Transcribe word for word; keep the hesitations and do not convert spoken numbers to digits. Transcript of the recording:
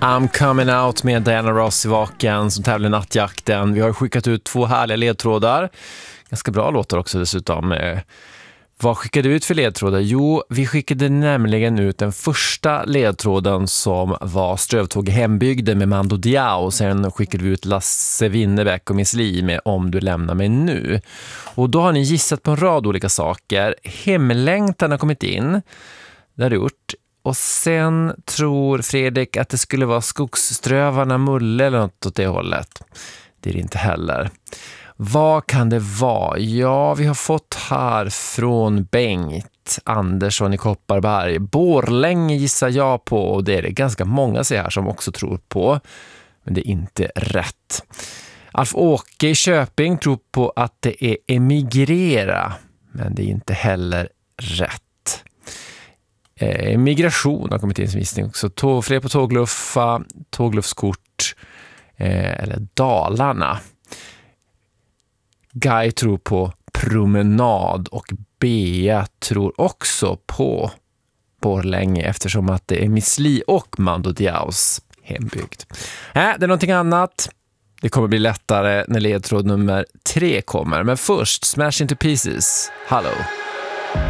I'm coming out med Diana Ross i Vaken som tävlar i Nattjakten. Vi har skickat ut två härliga ledtrådar. Ganska bra låtar också dessutom. Vad skickade vi ut för ledtrådar? Jo, vi skickade nämligen ut den första ledtråden som var Strövtåg i hembygden med Mando Diao. Sen skickade vi ut Lasse Winnerbäck och Miss Li med Om du lämnar mig nu. Och då har ni gissat på en rad olika saker. Hemlängtan har kommit in. Det har du gjort. Och sen tror Fredrik att det skulle vara Skogsströvarna Mulle eller något åt det hållet. Det är det inte heller. Vad kan det vara? Ja, vi har fått här från Bengt Andersson i Kopparberg. Borlänge gissar jag på, och det är det ganska många sig här som också tror på. Men det är inte rätt. Alf-Åke i Köping tror på att det är emigrera, men det är inte heller rätt. Eh, migration har kommit in som gissning också. Tå, fler på tågluffa, tågluffskort eh, eller Dalarna. Guy tror på promenad och Bea tror också på Borlänge eftersom att det är Miss Li och Mando Diaos hembygd. Äh, det är någonting annat. Det kommer bli lättare när ledtråd nummer tre kommer. Men först, Smash Into Pieces. Hallå!